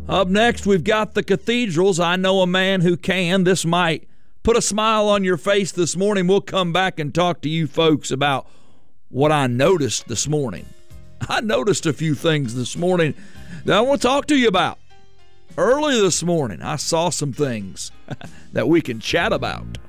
Up next, we've got the cathedrals. I know a man who can. This might put a smile on your face this morning. We'll come back and talk to you folks about what I noticed this morning. I noticed a few things this morning that I want to talk to you about. Early this morning, I saw some things that we can chat about.